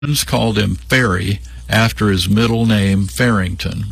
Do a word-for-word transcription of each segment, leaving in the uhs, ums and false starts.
Friends called him Ferry after his middle name, Farrington.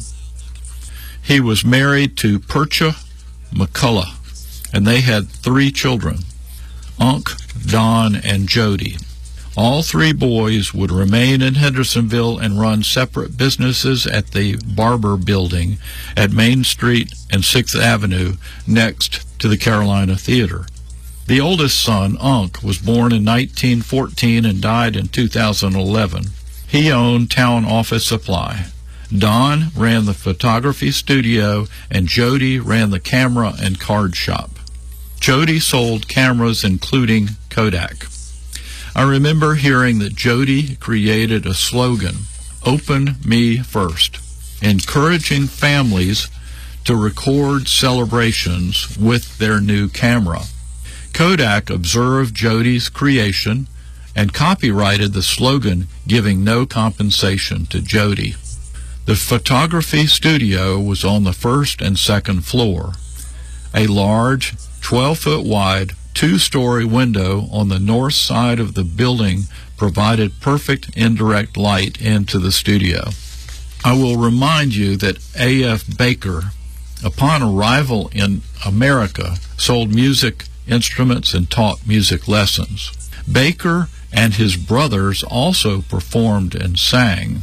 He was married to Percha McCullough, and they had three children, Unc, Don, and Jody. All three boys would remain in Hendersonville and run separate businesses at the Barber Building at Main Street and sixth Avenue next to the Carolina Theater. The oldest son, Unc, was born in nineteen fourteen and died in two thousand eleven. He owned Town Office Supply. Don ran the photography studio, and Jody ran the camera and card shop. Jody sold cameras including Kodak. I remember hearing that Jody created a slogan, "Open Me First," encouraging families to record celebrations with their new camera. Kodak observed Jody's creation and copyrighted the slogan, giving no compensation to Jody. The photography studio was on the first and second floor. A large, twelve-foot wide, two-story window on the north side of the building provided perfect indirect light into the studio. I will remind you that A F Baker, upon arrival in America, sold music instruments and taught music lessons. Baker and his brothers also performed and sang.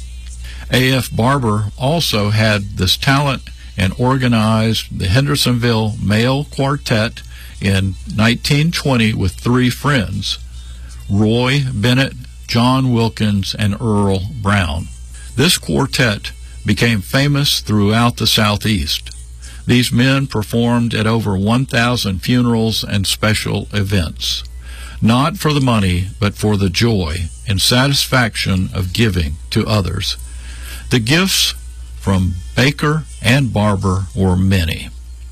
A F Barber also had this talent and organized the Hendersonville Male Quartet in nineteen twenty with three friends, Roy Bennett, John Wilkins, and Earl Brown. This quartet became famous throughout the Southeast. These men performed at over one thousand funerals and special events, not for the money, but for the joy and satisfaction of giving to others. The gifts from Baker and Barber were many.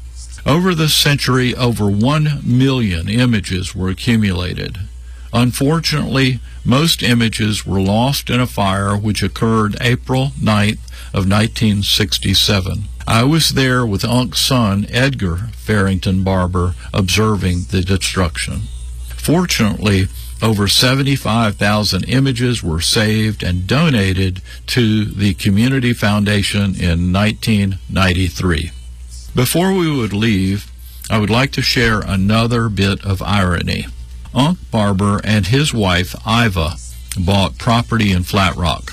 Over the century, over one million images were accumulated. Unfortunately, most images were lost in a fire which occurred April ninth of nineteen sixty-seven. I was there with Unc's son, Edgar Farrington Barber, observing the destruction. Fortunately, over seventy-five thousand images were saved and donated to the Community Foundation in nineteen ninety-three. Before we would leave, I would like to share another bit of irony. Unc Barber and his wife, Iva, bought property in Flat Rock.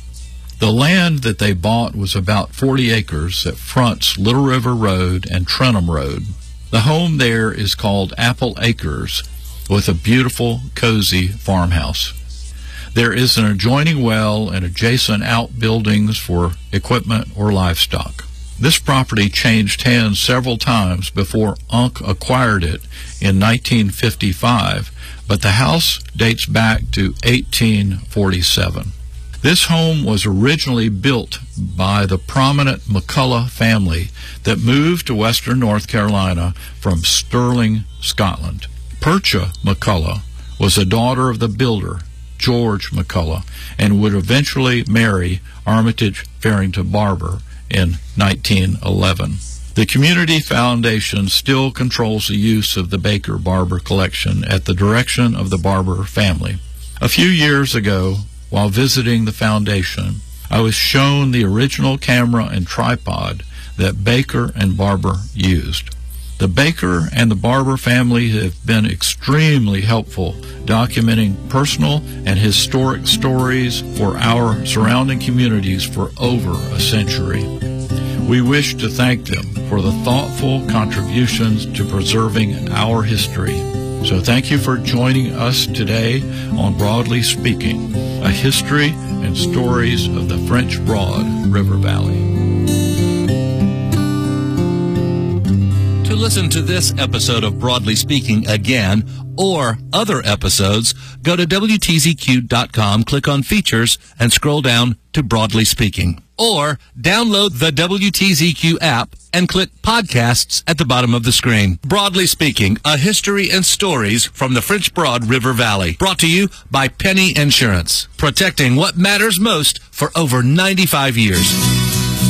The land that they bought was about forty acres that fronts Little River Road and Trenham Road. The home there is called Apple Acres, with a beautiful, cozy farmhouse. There is an adjoining well and adjacent outbuildings for equipment or livestock. This property changed hands several times before Unc acquired it in nineteen fifty-five, but the house dates back to eighteen forty-seven. This home was originally built by the prominent McCullough family that moved to western North Carolina from Stirling, Scotland. Percha McCullough was a daughter of the builder, George McCullough, and would eventually marry Armitage Farrington Barber in nineteen eleven. The Community Foundation still controls the use of the Baker Barber collection at the direction of the Barber family. A few years ago, while visiting the foundation, I was shown the original camera and tripod that Baker and Barber used. The Baker and the Barber family have been extremely helpful documenting personal and historic stories for our surrounding communities for over a century. We wish to thank them for the thoughtful contributions to preserving our history. So thank you for joining us today on Broadly Speaking, a history and stories of the French Broad River Valley. To listen to this episode of Broadly Speaking again, or other episodes, go to W T Z Q dot com, click on Features, and scroll down to Broadly Speaking. Or download the W T Z Q app and click Podcasts at the bottom of the screen. Broadly Speaking, a history and stories from the French Broad River Valley. Brought to you by Penny Insurance, protecting what matters most for over ninety-five years.